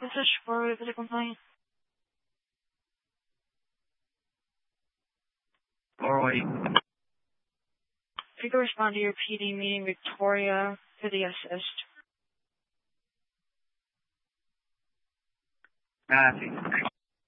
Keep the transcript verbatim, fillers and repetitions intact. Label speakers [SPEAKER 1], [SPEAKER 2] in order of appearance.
[SPEAKER 1] Message for visit complaint.
[SPEAKER 2] four oh eight.
[SPEAKER 1] If you could respond to your P D meeting, Victoria, to the assist.
[SPEAKER 2] Copy.